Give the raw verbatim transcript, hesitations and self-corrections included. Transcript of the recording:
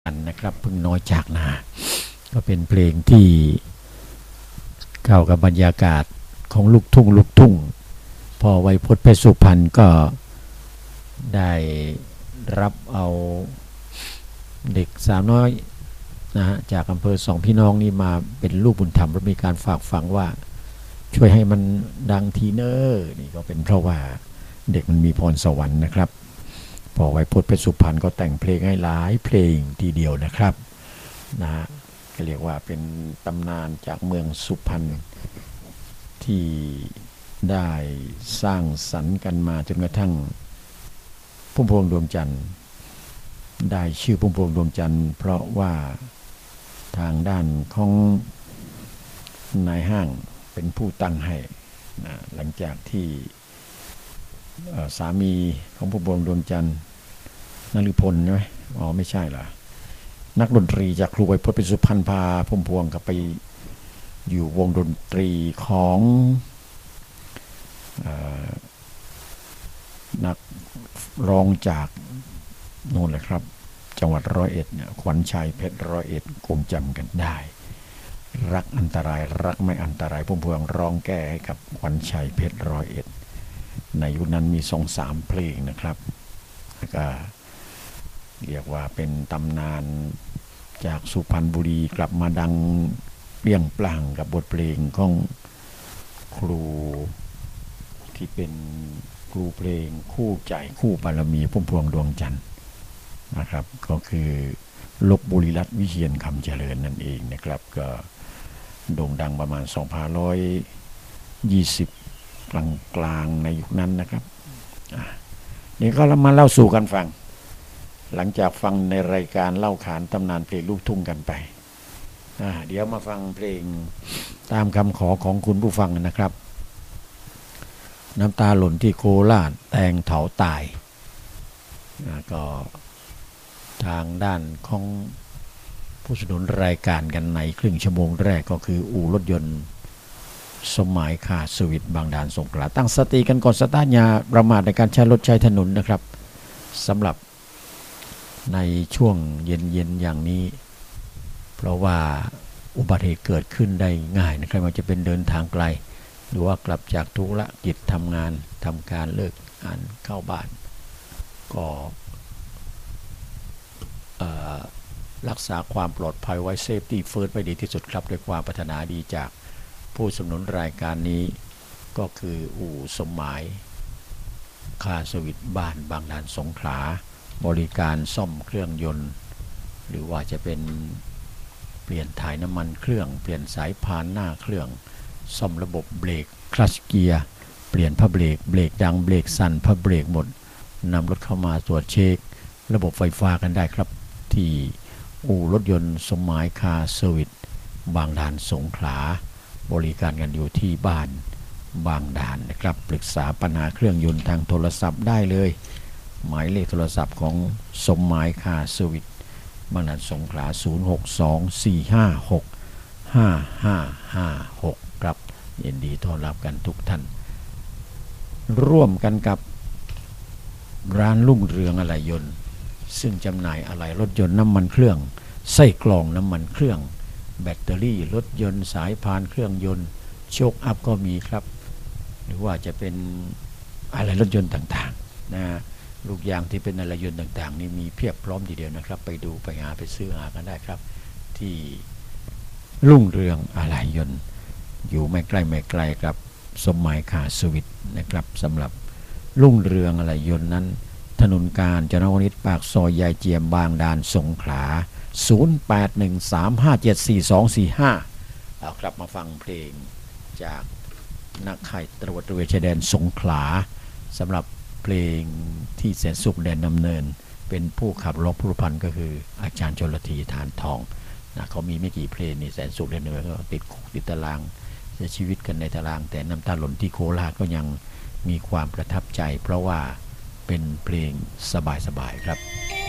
อันนะครับพึ่งน้อยจากนาก็เป็นเพลงที่เข้ากับบรรยากาศของลูกทุ่งลูกทุ่งพอไวยพจน์เพชรสุพรรณก็ได้รับเอาเด็กสาวน้อยนะฮะจากอำเภอสองพี่น้องนี่มาเป็นลูกบุญธรรมและมีการฝากฝังว่าช่วยให้มันดังทีเนอร์นี่ก็เป็นเพราะว่าเด็กมันมีพรสวรรค์นะครับพอไวยพจน์เพชรสุพรรณก็แต่งเพลงให้หลายเพลงทีเดียวนะครับนะก็เรียกว่าเป็นตำนานจากเมืองสุพรรณที่ได้สร้างสรรค์กันมาจนกระทั่งพุ่มพวงดวงจันทร์ได้ชื่อพุ่มพวงดวงจันทร์เพราะว่าทางด้านของนายห้างเป็นผู้ตั้งให้นะหลังจากที่สามีของพุ่มพวงดวงจันทร์นฤพลใช่ไหมอ๋อไม่ใช่เหรอนักดนตรีจากครูไวยพจน์เพชรสุพรรณพาพุ่มพวงกับไปอยู่วงดนตรีของนักร้องจากโน่นเลยครับจังหวัดร้อยเอ็ดเนี่ยขวัญชัยเพชรร้อยเอ็ดคงจำกันได้รักอันตรายรักไม่อันตรายพุ่มพวงร้องแก้ให้กับขวัญชัยเพชรร้อยเอ็ดในยุคนั้นมีสองสามเพลงนะครับก็เรียกว่าเป็นตำนานจากสุพรรณบุรีกลับมาดังเปรี้ยงปลั่งกับบทเพลงของครูที่เป็นครูเพลงคู่ใจคู่บารมีพุ่มพวงดวงจันทร์นะครับก็คือลพบุรีรัตน์วิเชียรคำเจริญนั่นเองนะครับก็โด่งดังประมาณสองพันห้าร้อยยี่สิบกลางๆในยุคนั้นนะครับนี่ก็มาเล่าสู่กันฟังหลังจากฟังในรายการเล่าขานตำนานเพลงลูกทุ่งกันไปเดี๋ยวมาฟังเพลงตามคำขอของคุณผู้ฟังนะครับน้ำตาหล่นที่โคราชแตงเถาตายก็ทางด้านของผู้สนับสนุนรายการกันในครึ่งชั่วโมงแรกก็คืออู่รถยนต์สมัยขาสวิตบางด่านสงขลาตั้งสติกันก่อนสตาร์ทอย่าประมาทในการใช้รถใช้ถนนนะครับสำหรับในช่วงเย็นๆอย่างนี้เพราะว่าอุบัติเหตุเกิดขึ้นได้ง่ายนะครับมันจะเป็นเดินทางไกลหรือว่ากลับจากธุรกิจทำงานทำการเลิกงานเข้าบ้านก็รักษาความปลอดภัยไว้เซฟตี้เฟิร์สไปดีที่สุดครับด้วยความปรารถนาดีจากผู้สนับสนุนรายการนี้ก็คืออู่สมหมายคาสวิตบ้านบางด่านสงขลาบริการซ่อมเครื่องยนต์หรือว่าจะเป็นเปลี่ยนถ่ายน้ำมันเครื่องเปลี่ยนสายพานหน้าเครื่องซ่อมระบบเบรกคลัตช์เกียร์เปลี่ยนผ้าเบรกเบรกดังเบรกสั่นผ้าเบรกหมดนำรถเข้ามาตรวจเช็คระบบไฟฟ้ากันได้ครับที่อู่รถยนต์สมหมายคาร์เซอร์วิสบางด่านสงขลาบริการกันอยู่ที่บ้านบางด่านนะครับปรึกษาปัญหาเครื่องยนต์ทางโทรศัพท์ได้เลยหมายเลขโทรศัพท์ของสมหมายคาร์เซอร์วิสบางด่านสงขลาศูนย์ หก สอง สี่ ห้า หก ห้า ห้า ห้า หกครับยินดีต้อนรับกันทุกท่านร่วมกันกับร้านรุ่งเรืองอะไหล่ยนต์ซึ่งจำหน่ายอะไหล่รถยนต์น้ำมันเครื่องไส้กรองน้ำมันเครื่องแบตเตอรี่รถยนต์สายพานเครื่องยนต์โชคอัพก็มีครับหรือว่าจะเป็นอะไรรถยนต์ต่างๆนะลูกยางที่เป็นอะไรยนต์ต่างๆนี่มีเพียบพร้อมทีเดียวนะครับไปดูไปหาไปซื้อหากันได้ครับที่รุ่งเรืองอะไหล่ยนต์อยู่ไม่ใกล้ไม่ไกลกับสมหมายคาร์เซอร์วิสนะครับสำหรับรุ่งเรืองอะไหล่ยนต์นั้นถนนกาญจนวนิชปากซอยยายเจียมบางด่านสงขลาศูนย์ แปด หนึ่ง สาม ห้า เจ็ด สี่ สอง สี่ ห้าเอาครับมาฟังเพลงจากนักข่ายตรวจตระเวนชายแดนสงขลาสำหรับเพลงที่แสนสุขแดนดำเนินเป็นผู้ขับร้องผู้พันก็คืออาจารย์ชลธีทานทองนะเขามีไม่กี่เพลงนี่แสนสุขแดนดำเนินก็ติดคุกติดตารางเสียชีวิตกันในตารางแต่น้ำตาหล่นที่โคราชก็ยังมีความประทับใจเพราะว่าเป็นเพลงสบายๆครับ